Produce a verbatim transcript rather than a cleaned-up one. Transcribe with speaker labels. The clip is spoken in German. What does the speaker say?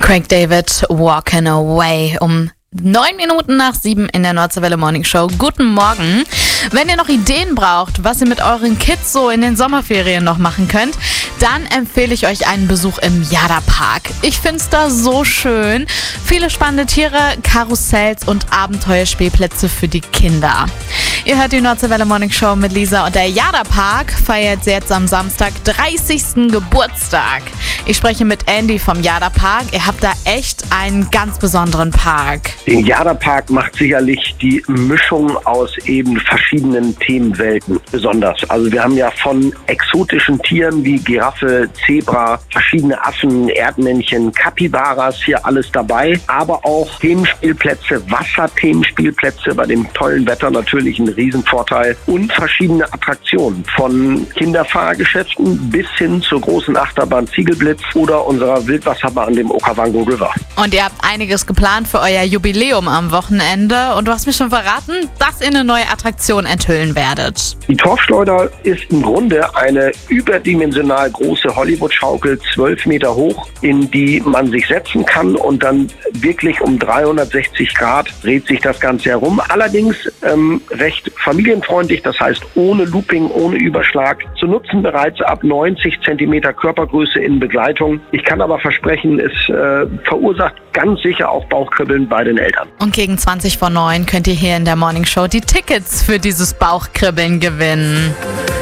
Speaker 1: Craig David, Walking Away, um neun Minuten nach sieben in der Nordseewelle Morning Show. Guten Morgen. Wenn ihr noch Ideen braucht, was ihr mit euren Kids so in den Sommerferien noch machen könnt, dann empfehle ich euch einen Besuch im Jada-Park. Ich find's da so schön. Viele spannende Tiere, Karussells und Abenteuerspielplätze für die Kinder. Ihr hört die Nordseewelle Morning Show mit Lisa und der Jada-Park feiert jetzt am Samstag dreißigsten Geburtstag. Ich spreche mit Andy vom Jada-Park. Ihr habt da echt einen ganz besonderen Park.
Speaker 2: Den Jada-Park macht sicherlich die Mischung aus eben verschiedenen Themenwelten besonders. Also wir haben ja von exotischen Tieren wie Giraffe, Zebra, verschiedene Affen, Erdmännchen, Kapibaras hier alles dabei, aber auch Themenspielplätze, Wasserthemenspielplätze, bei dem tollen Wetter natürlich ein Riesenvorteil und verschiedene Attraktionen von Kinderfahrgeschäften bis hin zur großen Achterbahn Ziegelblitz oder unserer Wildwasserbahn, dem Okavango River.
Speaker 1: Und ihr habt einiges geplant für euer Jubiläum am Wochenende und du hast mir schon verraten, dass ihr eine neue Attraktion enthüllen werdet.
Speaker 2: Die Torfschleuder ist im Grunde eine überdimensional große Hollywood-Schaukel, zwölf Meter hoch, in die man sich setzen kann und dann wirklich um dreihundertsechzig Grad dreht sich das Ganze herum. Allerdings ähm, recht familienfreundlich, das heißt ohne Looping, ohne Überschlag, zu nutzen bereits ab neunzig Zentimeter Körpergröße in Begleitung. Ich kann aber versprechen, es äh, verursacht ganz sicher auch Bauchkribbeln bei den Eltern.
Speaker 1: Und gegen zwanzig vor neun könnt ihr hier in der Morning Show die Tickets für dieses Bauchkribbeln gewinnen.